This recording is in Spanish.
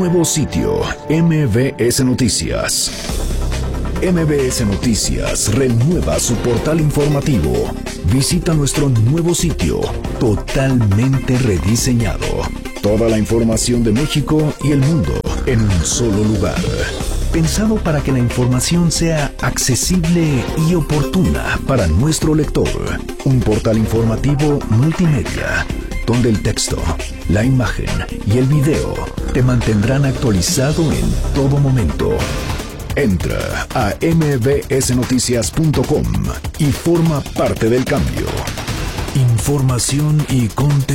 Nuevo sitio, MBS Noticias. MBS Noticias renueva su portal informativo. Visita nuestro nuevo sitio, totalmente rediseñado. Toda la información de México y el mundo en un solo lugar. Pensado para que la información sea accesible y oportuna para nuestro lector. Un portal informativo multimedia, donde el texto, la imagen y el video te mantendrán actualizado en todo momento. Entra a mbsnoticias.com y forma parte del cambio. Información y contenido.